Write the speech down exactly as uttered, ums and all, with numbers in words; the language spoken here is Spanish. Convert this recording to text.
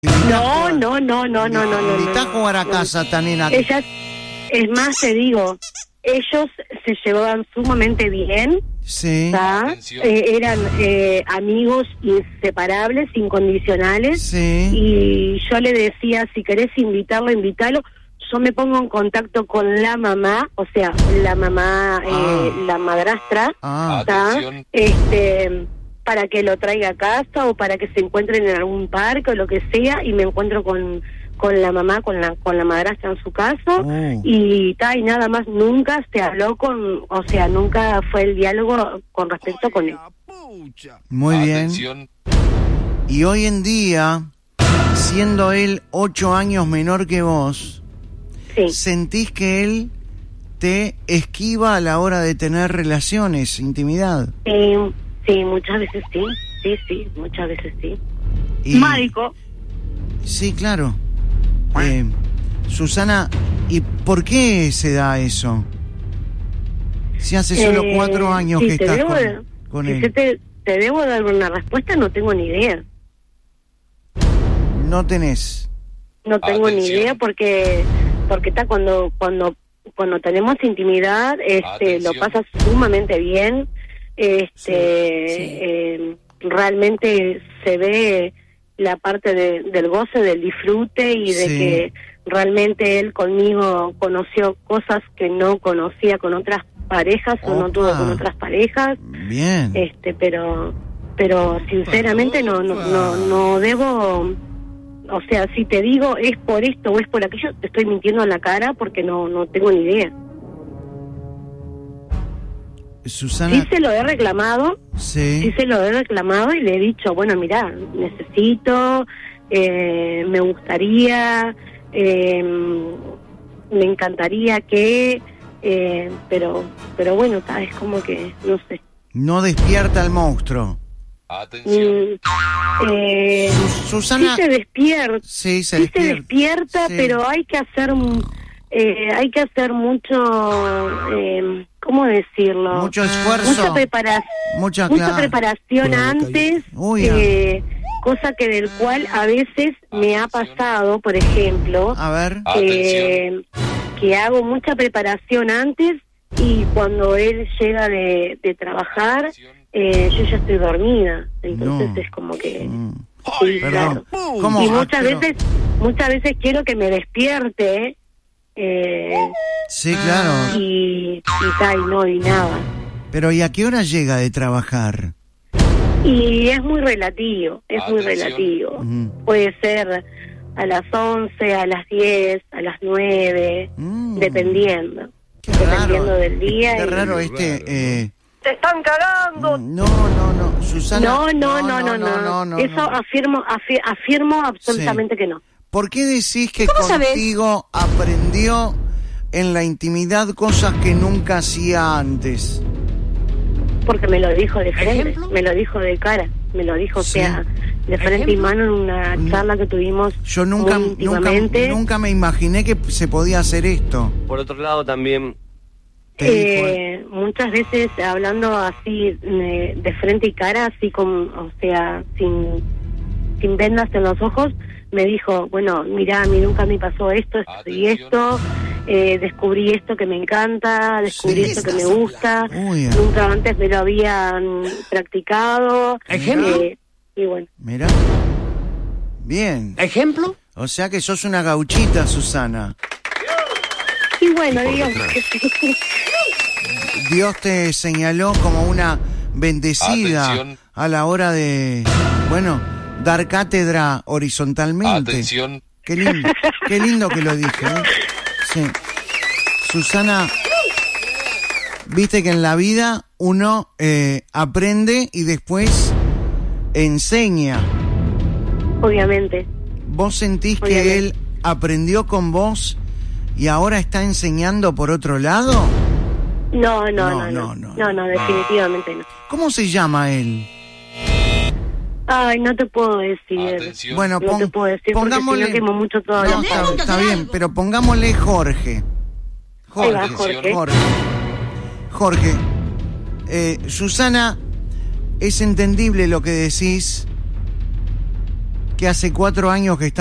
No, no, no, no, no, no, no. Invitá a jugar a casa, Tanina. Ellas, es más, te digo, ellos se llevaban sumamente bien. Sí. Eh, eran eh, amigos inseparables, incondicionales. Sí. Y yo le decía, si querés invitarlo, invítalo. Yo me pongo en contacto con la mamá, o sea, la mamá, Ah. eh, la madrastra, Ah. ¿tá? este, para que lo traiga a casa o para que se encuentren en algún parque o lo que sea, y me encuentro con con la mamá, con la con la madrastra en su caso, Oh. y ta, y nada más, nunca se habló con, o sea, nunca fue el diálogo con respecto con él. Muy bien. Y hoy en día, siendo él ocho años menor que vos, Sí. ¿sentís que él te esquiva a la hora de tener relaciones, intimidad? Sí, sí, muchas veces sí, sí, sí, muchas veces sí. Y- Mágico. Sí, claro. Eh, Susana, ¿y por qué se da eso? Si hace solo Eh, cuatro años si que te estás debo con, de- con si él. se te, te debo dar una respuesta, no tengo ni idea. No tenés. No tengo Atención. ni idea porque porque está cuando cuando cuando tenemos intimidad, este, lo Atención. pasas sumamente bien, este, Sí, sí. eh, realmente se ve la parte de, del goce, del disfrute y de Sí. que realmente él conmigo conoció cosas que no conocía con otras parejas o no tuvo Opa. con otras parejas, Bien. este, pero pero sinceramente no no no no debo. O sea, si te digo es por esto o es por aquello, te estoy mintiendo a la cara porque no no tengo ni idea. Susana. Sí se lo he reclamado, Sí. sí se lo he reclamado y le he dicho, bueno, mira, necesito, eh, me gustaría, eh, me encantaría que, eh, pero pero bueno, ta, es como que, no sé. No despierta el monstruo. Atención. Mm, eh, Sus- Susana. sí se despierta. Sí, se Sí despierta. se despierta, Sí. pero hay que hacer eh, hay que hacer mucho, eh, ¿cómo decirlo? Mucho esfuerzo. Mucha, prepara Mucha, mucha claro. preparación antes, Uy, eh, cosa que del cual a veces me ha pasado, por ejemplo, A ver. eh, que hago mucha preparación antes y cuando él llega de, de trabajar, eh, yo ya estoy dormida, entonces No. es como que... Mm. Sí, Perdón. claro. ¿Cómo? Y Ah, muchas pero- veces, muchas veces quiero que me despierte, eh, Sí, claro. y, y tal, y no, y nada. Pero ¿y a qué hora llega de trabajar? Y es muy relativo, es muy Atención. relativo. Ujú. Puede ser a las once, a las diez, a las nueve, Mm. dependiendo. Qué dependiendo raro. del día. Qué y- raro este... Eh, ¡Te están cagando! no, no, no. Susana. No, no, no, no, no, no, no, Eso no. afirmo, afi- afirmo absolutamente que no. ¿Por qué decís que ¿Cómo sabés? contigo aprendió en la intimidad cosas que nunca hacía antes? Porque me lo dijo de frente, ¿Ejemplo? me lo dijo de cara, me lo dijo, Sí. o sea, de frente y ¿Ejemplo? mano en una Mm. charla que tuvimos Yo nunca, muy nunca, íntimamente. nunca me imaginé que se podía hacer esto. Por otro lado, también Te dijo, Eh, muchas veces hablando así eh, de frente y cara, así como, o sea, sin sin vendas en los ojos, me dijo, bueno, mira, a mí nunca me pasó esto, esto y Atención. esto, eh, descubrí esto que me encanta, descubrí Sí. esto que me gusta, Uy, nunca antes me lo habían practicado. ¿Ejemplo? eh, y bueno, mira. Bien. ¿ejemplo? O sea que sos una gauchita, Susana. y bueno, digamos que sí. Dios te señaló como una bendecida Atención. a la hora de, bueno, dar cátedra horizontalmente. Atención. Qué lindo, qué lindo que lo dije, ¿eh? Sí. Susana, viste que en la vida uno eh, aprende y después enseña. Obviamente. ¿Vos sentís que Obviamente. él aprendió con vos y ahora está enseñando por otro lado? No, no, No, no, no, no, no. no, no, definitivamente no. ¿Cómo se llama él? Ay, no te puedo decir. Atención. Bueno, No te pon- puedo decir porque si pongámosle... no quemo mucho todo No, lo está, está bien, pero pongámosle Jorge. Ahí va, Jorge, Jorge. Jorge. Jorge, eh, Susana, es entendible lo que decís, que hace cuatro años que está